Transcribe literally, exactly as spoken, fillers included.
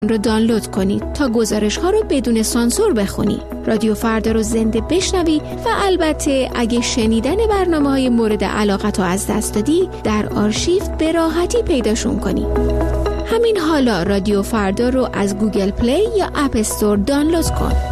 رو دانلود کنی تا گزارش ها رو بدون سانسور بخونی. رادیو فردا رو زنده بشنوی و البته اگه شنیدن برنامه های مورد علاقت رو از دست دادی در آرشیو به راحتی پیداشون کنی. همین حالا رادیو فردا رو از گوگل پلی یا اپ استور دانلود کن.